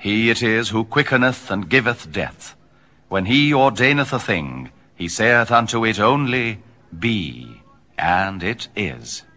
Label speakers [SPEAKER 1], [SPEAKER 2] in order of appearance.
[SPEAKER 1] He it is who quickeneth and giveth death. When he ordaineth a thing, he saith unto it only, Be, and it is.